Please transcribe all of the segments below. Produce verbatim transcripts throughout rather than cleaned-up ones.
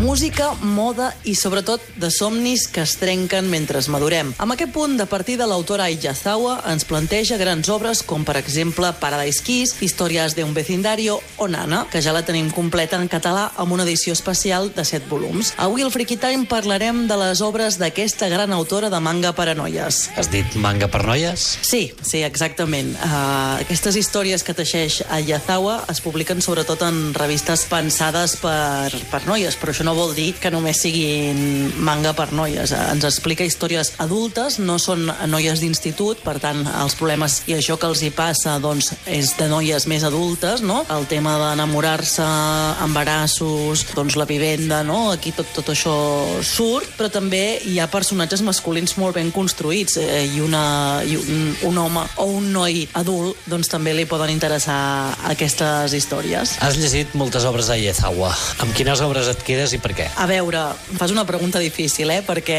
Música, moda i sobretot de somnis que es trenquen mentre madurem. Amb aquest punt de partida, l'autora Aiyazawa ens planteja grans obres com, per exemple, Paradise Kiss, Historias de un vecindario o Nana, que ja la tenim completa en català amb una edició especial de set volums. Avui al Freaky Time parlarem de les obres d'aquesta gran autora de manga per a noies. Has dit manga per noies? Sí, sí, exactament. Uh, aquestes històries que teixeix Aiyazawa es publiquen sobretot en revistes pensades per, per noies, però això no vol dir que només siguin manga per noies. Ens explica històries adultes, no són noies d'institut, per tant, els problemes i això que els hi passa, doncs, és de noies més adultes, no? El tema d'enamorar-se, embarassos, doncs la vivenda, no? Aquí tot, tot això surt, però també hi ha personatges masculins molt ben construïts, eh, i, una, i un, un home o un noi adult, doncs també li poden interessar aquestes històries. Has llegit moltes obres d'Aiyazawa. Amb quines obres et quedes i per què? A veure, em fas una pregunta difícil, eh? Perquè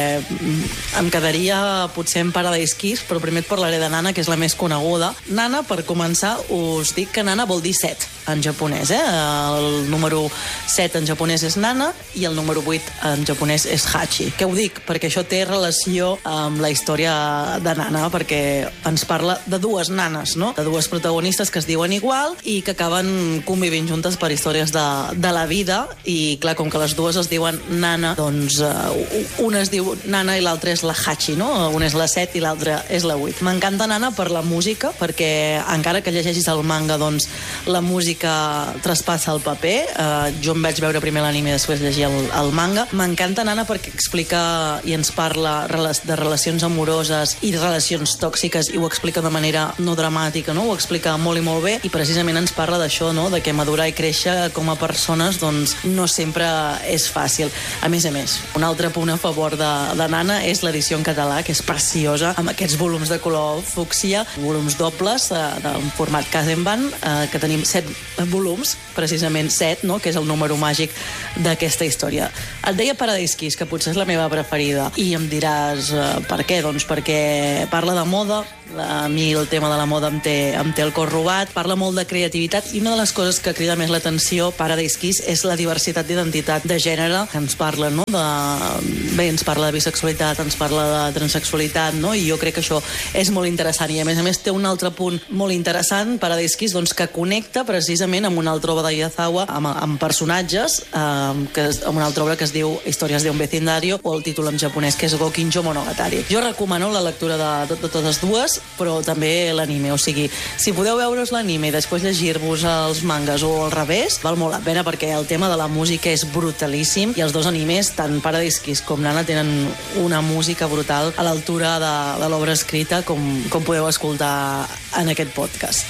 em quedaria potser en Paradise Kiss, però primer et parlaré de Nana, que és la més coneguda. Nana, per començar, us dic que Nana vol dir set en japonès, eh? El número set en japonès és Nana i el número vuit en japonès és Hachi. Què ho dic? Perquè això té relació amb la història de Nana, perquè ens parla de dues nanes, no? De dues protagonistes que es diuen igual i que acaben convivint juntes per històries de, de la vida, i clar, com que les dues es diuen Nana, doncs uh, una es diu Nana i l'altra és la Hachi, no? Una és la set i l'altra és la vuit. M'encanta Nana per la música, perquè encara que llegeixis el manga, doncs la música traspassa el paper. Uh, jo em vaig veure primer l'anime i després llegir el, el manga. M'encanta Nana perquè explica i ens parla de relacions amoroses i relacions tòxiques, i ho explica de manera no dramàtica, no? Ho explica molt i molt bé, i precisament ens parla d'això, no? De que madurar i créixer com a persones, doncs no sempre és fàcil. A més a més, un altre punt a favor de, de Nana és l'edició en català, que és preciosa, amb aquests volums de color fúcsia, volums dobles, eh, d'un format Kazenban, eh, que tenim set volums, precisament set, no? Que és el número màgic d'aquesta història. Et deia Paradise Kiss, que potser és la meva preferida, i em diràs eh, per què? Doncs perquè parla de moda, a mi el tema de la moda em té, em té el cor robat, parla molt de creativitat, i una de les coses que crida més l'atenció Paradise Kiss és la diversitat d'identitat de gènere que ens parla, no? De... Bé, ens parla de bisexualitat, ens parla de transsexualitat, no? I jo crec que això és molt interessant, i a més a més té un altre punt molt interessant, Paradise Kiss, doncs, que connecta precisament amb una altra obra d'Aiyazawa, amb, amb personatges, eh, que, amb una altra obra que es diu Historias de un vecindario, o el títol en japonès, que és Gokinjo Monogatari. Jo recomano la lectura de, de, de totes dues, però també l'anime, o sigui, si podeu veure's l'anime i després llegir-vos els mangas o al revés, val molt la pena, perquè el tema de la música és brutalíssim, i els dos animes, tant Paradise Kiss com Nana, tenen una música brutal a l'altura de, de l'obra escrita, com, com podeu escoltar en aquest podcast.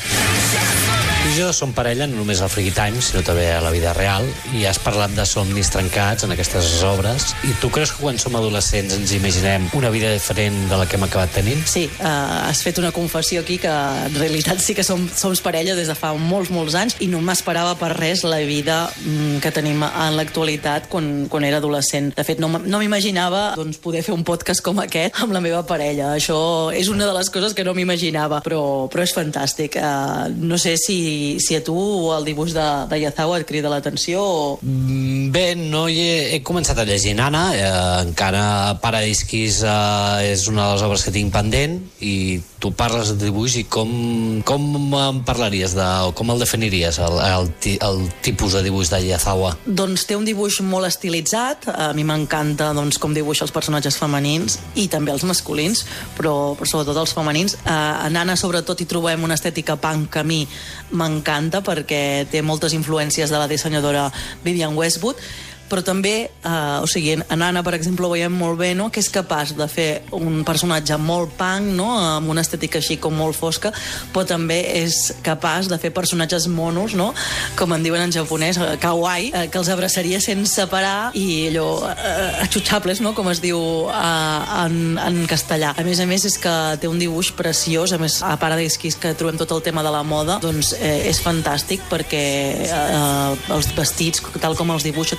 Tu i jo som parella no només al Freaky Time, sinó també a la vida real, i has parlat de somnis trencats en aquestes obres. I tu creus que quan som adolescents ens imaginem una vida diferent de la que hem acabat tenint? Sí, uh, has fet una confessió aquí, que en realitat sí que som, som parella des de fa molts, molts anys, i no m'esperava per res la vida mm, que tenim en l'actualitat quan, quan era adolescent. De fet, no, no m'imaginava, doncs, poder fer un podcast com aquest amb la meva parella. Això és una de les coses que no m'imaginava, però, però és fantàstic. Uh, no sé si si a tu el dibuix d'Aiyazawa et crida l'atenció o... Bé, no hi he, he començat a llegir Nana, eh, encara Paradise Kiss eh, és una de les obres que tinc pendent, i tu parles de dibuix, i com, com em parlaries de, o com el definiries, el, el, el tipus de dibuix d'Aiyazawa? Doncs té un dibuix molt estilitzat, a mi m'encanta, doncs, com dibuixa els personatges femenins i també els masculins, però, però sobretot els femenins. A Nana sobretot hi trobem una estètica punk que a mi m'encanta, perquè té moltes influències de la dissenyadora Vivienne Westwood, però també, eh, o sigui, en Nana, per exemple, ho veiem molt bé, no?, que és capaç de fer un personatge molt punk, no?, amb una estètica així com molt fosca, però també és capaç de fer personatges monos, no?, com en diuen en japonès, kawaii, eh, que els abraçaria sense parar, i allò, eh, atxutxables, no?, com es diu eh, en, en castellà. A més a més, és que té un dibuix preciós, a més, a Paradise Kiss, que trobem tot el tema de la moda, doncs eh, és fantàstic, perquè eh, els vestits, tal com els dibuixa, tots els detalls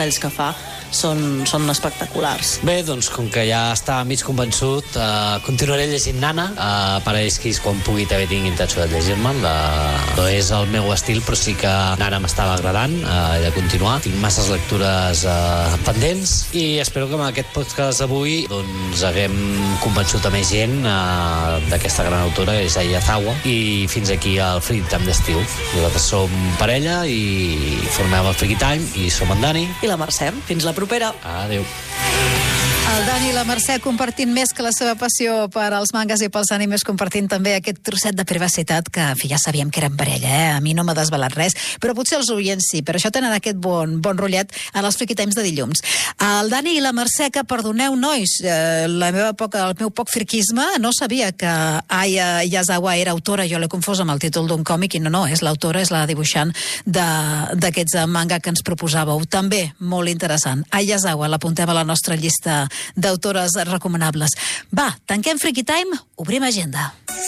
talls que fa són, són espectaculars. Bé, doncs com que ja està mig convençut, uh, continuaré llegint Nana, uh, Paradisquis quan pugui també tinc intenció de llegir-me'n. No és el meu estil, però sí que Nana m'estava agradant, uh, he de continuar. Tinc masses lectures uh, pendents i espero que amb aquest podcast d'avui doncs haguem convençut a més gent uh, d'aquesta gran autora, que és Aya Zawa, i fins aquí el Friki Time d'estiu. Nosaltres som parella i formem el Friki Time i som en Dani i la Mercè. Fins la propera. Adéu. El Dani i la Mercè compartint més que la seva passió per als mangas i pels animes, compartint també aquest trosset de privacitat que, en fi, ja sabíem que eren parella, eh? A mi no m'ha desvelat res, però potser els oients sí. Per això tenen aquest bon, bon rotllet a les Friki Times de dilluns. El Dani i la Mercè, que perdoneu, nois, eh, la meva poca, el meu poc friquisme, no sabia que Aya Yazawa era autora, jo l'he confós amb el títol d'un còmic, i no, no, és l'autora, és la dibuixant d'aquests manga que ens proposàveu. També molt interessant. Aya Yazawa, l'apuntem a la nostra llista d'autores recomanables. Va, tanquem Friki Time, obrim agenda.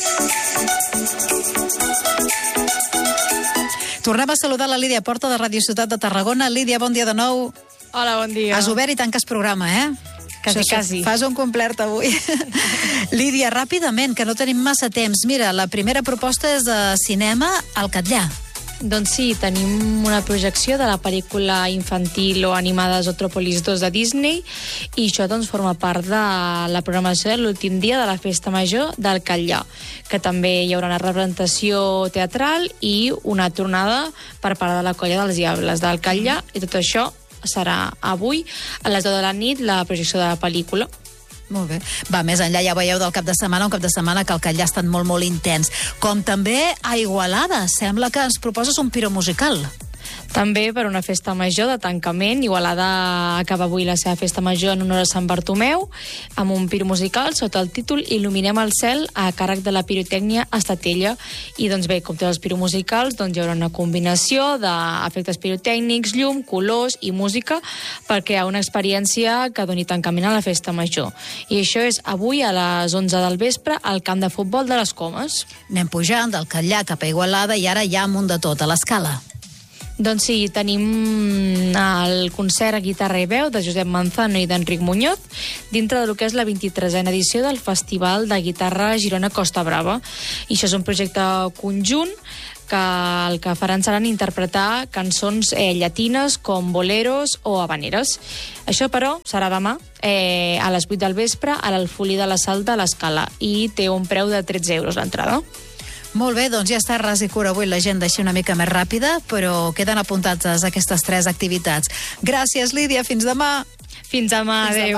Tornem a saludar la Lídia Porta de Ràdio Ciutat de Tarragona. Lídia, bon dia de nou. Hola, bon dia. Has obert i tanques programa, eh? Quasi, quasi. Fas un complert avui. Lídia, ràpidament, que no tenim massa temps. Mira, la primera proposta és de cinema al Catllar. Doncs sí, tenim una projecció de la pel·lícula infantil o animada Zootropolis dos de Disney, i això doncs forma part de la programació de l'últim dia de la Festa Major del Catllar, que també hi haurà una representació teatral i una tornada per part de la colla dels Diables del Catllar, i tot això serà avui a les deu de la nit la projecció de la pel·lícula. Molt bé. Va, més enllà ja veieu del cap de setmana, un cap de setmana que el Catllar ha estat molt, molt intens. Com també a Igualada, sembla que ens proposes un piro musical. També per una festa major de tancament. Igualada acaba avui la seva festa major en honor a Sant Bartomeu, amb un piro musical sota el títol Il·luminem el cel, a càrrec de la pirotècnia Estatella. I doncs bé, com tots els piromusicals, doncs hi haurà una combinació d'efectes pirotècnics, llum, colors i música per crear una experiència que doni tancament a la festa major. I això és avui a les onze del vespre al camp de futbol de les Comes. Anem pujant del Catllar cap a Igualada i ara hi ha amunt de tot, a l'Escala. Doncs sí, tenim el concert a guitarra i veu de Josep Manzano i d'Enric Muñoz dintre del que és la vint-i-tresena edició del Festival de Guitarra Girona Costa Brava. I això és un projecte conjunt que el que faran seran interpretar cançons eh, llatines com boleros o habaneres. Això, però, serà demà eh, a les vuit del vespre a l'Alfolí de la Sal de l'Escala i té un preu de tretze euros l'entrada. Molt bé, doncs ja està ras i cura avui l'agenda així una mica més ràpida, però queden apuntats aquestes tres activitats. Gràcies, Lídia, fins demà. Fins demà, adéu.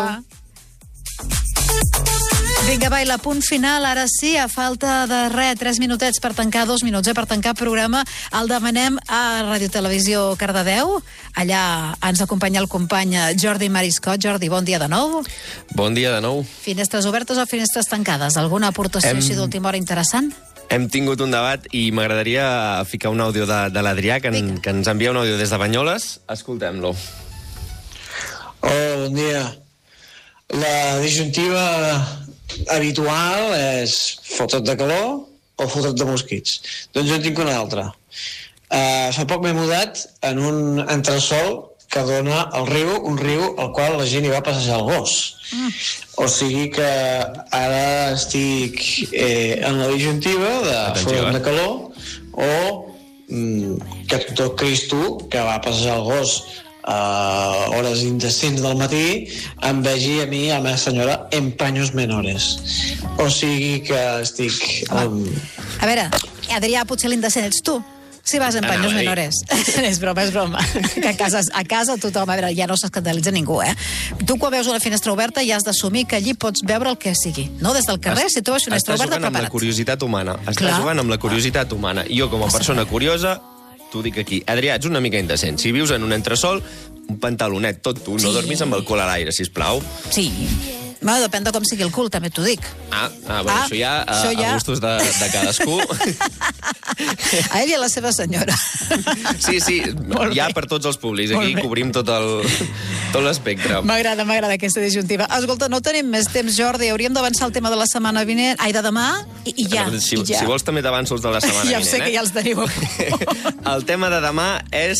Vinga, va, i la punt final, ara sí, a falta de res, tres minutets per tancar, dos minuts, eh, per tancar programa, el demanem a Ràdio Televisió Cardedeu. Allà ens acompanya el company Jordi Mariscot. Jordi, bon dia de nou. Bon dia de nou. Finestres obertes o finestres tancades? Alguna aportació Hem... així d'última hora interessant? Hem tingut un debat i m'agradaria ficar un àudio de, de l'Adrià, que, en, que ens envia un àudio des de Banyoles. Escoltem-lo. Hola, bon dia. La disjuntiva habitual és fotre't de calor o fotre't de mosquits. Doncs jo en tinc una altra. Uh, fa poc m'he mudat en un entresòl que dona al riu, un riu al qual la gent hi va passejar el gos. Mm. O sigui que ara estic eh, en la disjuntiva de fotre't de calor o mm, que tot Cristo que va passejar el gos a hores indecents del matí em vegi a mi, a la meva senyora, en paños menores. O sigui que estic... Um... A veure, Adrià, potser l'indecent ets tu. Si vas en paños menores. És broma, és broma. Que a casa, a casa tothom, a veure, ja no s'escandalitza ningú, eh? Tu quan veus una finestra oberta ja has d'assumir que allí pots veure el que sigui. No? Des del carrer, si tu veus una finestra oberta, prepara't. Estàs jugant amb la curiositat humana. Estàs Clar. jugant amb la curiositat humana. I jo, com a persona curiosa, t'ho dic aquí. Adrià, ets una mica indecent. Si vius en un entresòl, un pantalonet tot tu, no Sí. dormis amb el cul a l'aire, sisplau. Sí. Bueno, depèn de com sigui el cul, també t'ho dic. Ah, ah, bueno, Ah, això ja, a, això ja. a gustos de, de cadascú. A ell i a la seva senyora. Sí, sí, Molt hi ha bé. per tots els públics. Molt Aquí bé. cobrim tot el tot l'espectre. M'agrada, m'agrada aquesta disjuntiva. Escolta, no tenim més temps, Jordi. Hauríem d'avançar el tema de la setmana vinent, ai, de demà, i, i ja. Si, i ja. si vols també t'avanço els de la setmana Ja vinent. sé que eh? ja els teniu. El tema de demà és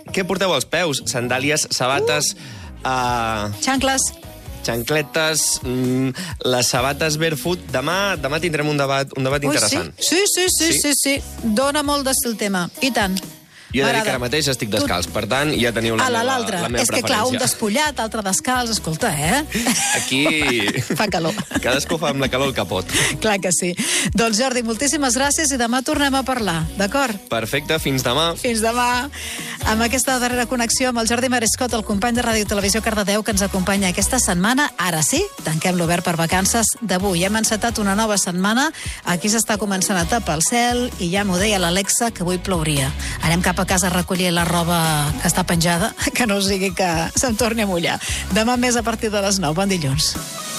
què porteu als peus? Sandàlies, sabates, uh, Xancles. xancletes, mm, les sabates barefoot. Demà, demà tindrem un debat, un debat Ui, interessant. Sí? Sí, sí, sí, Sí? sí, sí. Dóna molt d'estil el tema. I tant. Jo he de dir M'agrada. que ara mateix estic descalç, per tant, ja teniu la, Ala, meva, l'altre. la meva És que, clar, un preferència. despullat, altre descalç, escolta, eh? Aquí... Fa calor. Cadascú fa amb la calor el capot. Clar que sí. Doncs, Jordi, moltíssimes gràcies i demà tornem a parlar, d'acord? Perfecte, fins demà. Fins demà. Amb aquesta darrera connexió amb el Jordi Marescot, el company de Ràdio Televisió Cardedeu, que ens acompanya aquesta setmana. Ara sí, tanquem l'obert per vacances d'avui. Hem encetat una nova setmana. Aquí s'està començant a tapar el cel i ja m'ho deia l'Alexa que avui plouria. Anem cap a casa a recollir la roba que està penjada, que no sigui que se'm torni a mullar. Demà més a partir de les nou. Bon dilluns.